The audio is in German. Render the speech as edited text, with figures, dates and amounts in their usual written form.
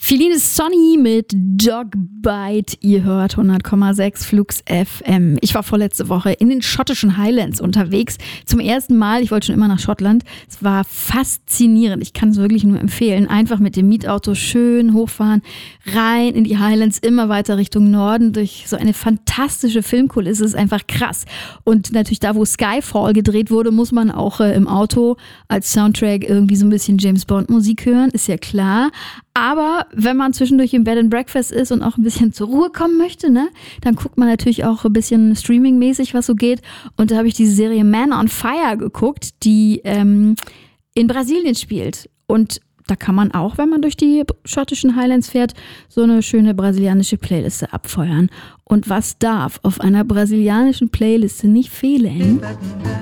Feline Sonny mit Dog Bite. Ihr hört 100,6 Flux FM. Ich war vorletzte Woche in den schottischen Highlands unterwegs. Zum ersten Mal. Ich wollte schon immer nach Schottland. Es war faszinierend. Ich kann es wirklich nur empfehlen. Einfach mit dem Mietauto schön hochfahren, rein in die Highlands, immer weiter Richtung Norden durch so eine fantastische Filmkulisse. Es ist einfach krass. Und natürlich da, wo Skyfall gedreht wurde, muss man auch im Auto als Soundtrack irgendwie so ein bisschen James Bond Musik hören. Ist ja klar. Aber wenn man zwischendurch im Bed and Breakfast ist und auch ein bisschen zur Ruhe kommen möchte, ne, dann guckt man natürlich auch ein bisschen streamingmäßig, was so geht. Und da habe ich diese Serie Man on Fire geguckt, die in Brasilien spielt. Und da kann man auch, wenn man durch die schottischen Highlands fährt, so eine schöne brasilianische Playliste abfeuern. Und was darf auf einer brasilianischen Playliste nicht fehlen?